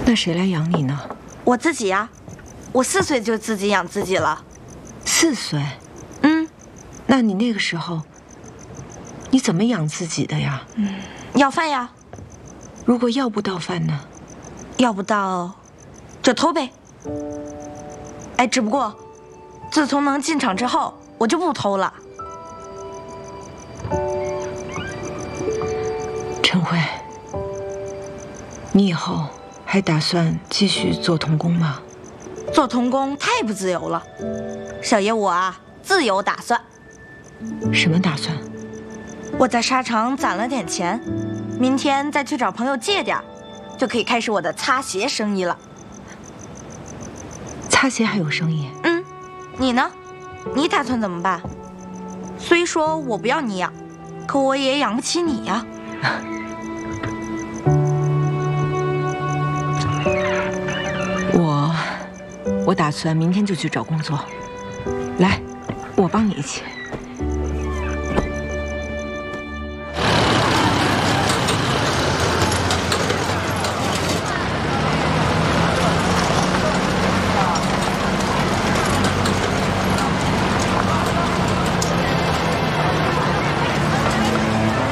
那谁来养你呢？ 我自己呀，我4岁就自己养自己了。 4岁？ 嗯， 那你那个时候，你怎么养自己的呀？ 要饭呀。 如果要不到饭呢？ 要不到，就偷呗。哎，只不过，自从能进厂之后，我就不偷了。 陈慧，你以后还打算继续做童工吗？ 做童工太不自由了，小爷我啊，自有打算。 什么打算？ 我在沙场攒了点钱，明天再去找朋友借点，就可以开始我的擦鞋生意了。 擦鞋还有生意？ 你呢？你打算怎么办？虽说我不要你养，可我也养不起你呀。 我打算明天就去找工作。来，我帮你一起。